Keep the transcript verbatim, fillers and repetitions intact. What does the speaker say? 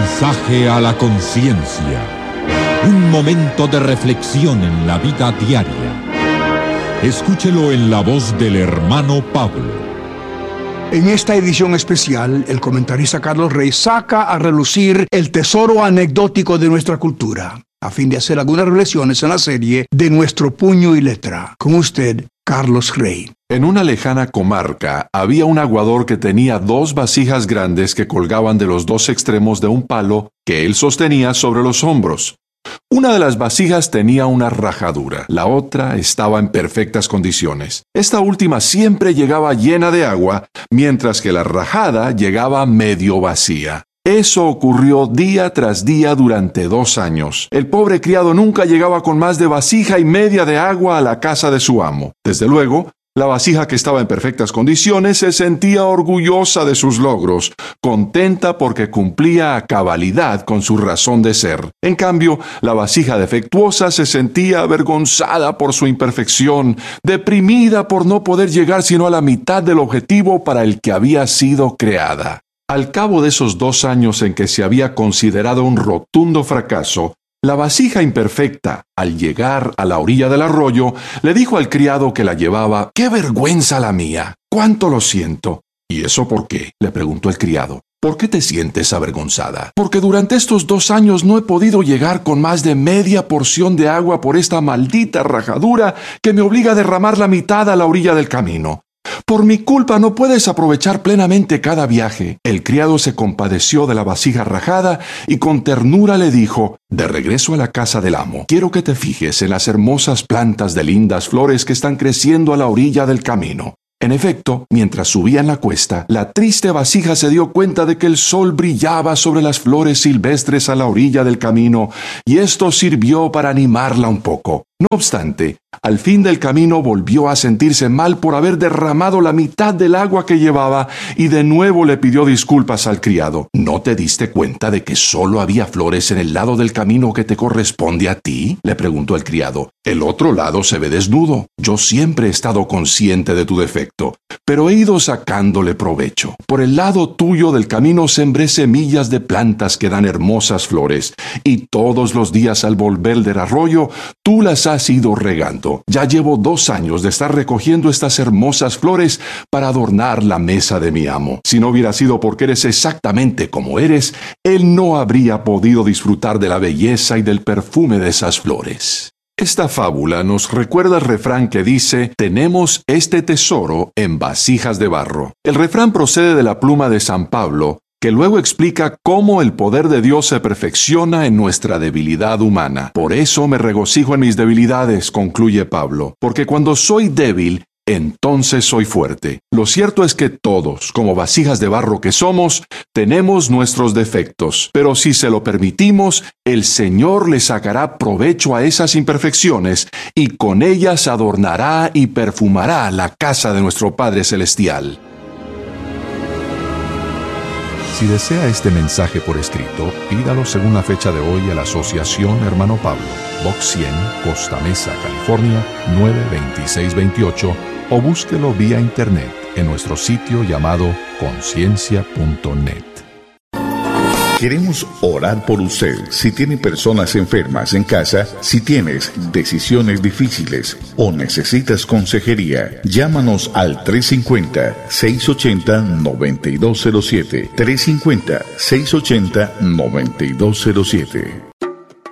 Mensaje a la conciencia. Un momento de reflexión en la vida diaria. Escúchelo en la voz del hermano Pablo. En esta edición especial, el comentarista Carlos Rey saca a relucir el tesoro anecdótico de nuestra cultura, a fin de hacer algunas reflexiones en la serie De Nuestro Puño y Letra. Con usted, Carlos Rey. En una lejana comarca había un aguador que tenía dos vasijas grandes que colgaban de los dos extremos de un palo que él sostenía sobre los hombros. Una de las vasijas tenía una rajadura, la otra estaba en perfectas condiciones. Esta última siempre llegaba llena de agua, mientras que la rajada llegaba medio vacía. Eso ocurrió día tras día durante dos años. El pobre criado nunca llegaba con más de vasija y media de agua a la casa de su amo. Desde luego, la vasija que estaba en perfectas condiciones se sentía orgullosa de sus logros, contenta porque cumplía a cabalidad con su razón de ser. En cambio, la vasija defectuosa se sentía avergonzada por su imperfección, deprimida por no poder llegar sino a la mitad del objetivo para el que había sido creada. Al cabo de esos dos años en que se había considerado un rotundo fracaso, la vasija imperfecta, al llegar a la orilla del arroyo, le dijo al criado que la llevaba: «¡Qué vergüenza la mía! ¡Cuánto lo siento!». «¿Y eso por qué?», le preguntó el criado. «¿Por qué te sientes avergonzada?». «Porque durante estos dos años no he podido llegar con más de media porción de agua por esta maldita rajadura que me obliga a derramar la mitad a la orilla del camino. Por mi culpa no puedes aprovechar plenamente cada viaje». El criado se compadeció de la vasija rajada y con ternura le dijo: «De regreso a la casa del amo, quiero que te fijes en las hermosas plantas de lindas flores que están creciendo a la orilla del camino». En efecto, mientras subía en la cuesta, la triste vasija se dio cuenta de que el sol brillaba sobre las flores silvestres a la orilla del camino, y esto sirvió para animarla un poco. No obstante, al fin del camino volvió a sentirse mal por haber derramado la mitad del agua que llevaba y de nuevo le pidió disculpas al criado. «¿No te diste cuenta de que solo había flores en el lado del camino que te corresponde a ti?», le preguntó el criado. «El otro lado se ve desnudo. Yo siempre he estado consciente de tu defecto, pero he ido sacándole provecho. Por el lado tuyo del camino sembré semillas de plantas que dan hermosas flores, y todos los días al volver del arroyo, tú las has ido regando. Ya llevo dos años de estar recogiendo estas hermosas flores para adornar la mesa de mi amo. Si no hubiera sido porque eres exactamente como eres, él no habría podido disfrutar de la belleza y del perfume de esas flores». Esta fábula nos recuerda el refrán que dice: «Tenemos este tesoro en vasijas de barro». El refrán procede de la pluma de San Pablo, que luego explica cómo el poder de Dios se perfecciona en nuestra debilidad humana. «Por eso me regocijo en mis debilidades», concluye Pablo, «porque cuando soy débil, entonces soy fuerte». Lo cierto es que todos, como vasijas de barro que somos, tenemos nuestros defectos, pero si se lo permitimos, el Señor le sacará provecho a esas imperfecciones y con ellas adornará y perfumará la casa de nuestro Padre Celestial. Si desea este mensaje por escrito, pídalo según la fecha de hoy a la Asociación Hermano Pablo, Box cien, Costa Mesa, California, nueve dos seis dos ocho, o búsquelo vía internet en nuestro sitio llamado conciencia punto net. Queremos orar por usted. Si tiene personas enfermas en casa, si tienes decisiones difíciles o necesitas consejería, llámanos al tres cinco cero, seis ocho cero, nueve dos cero siete. tres cinco cero, seis ocho cero, nueve dos cero siete.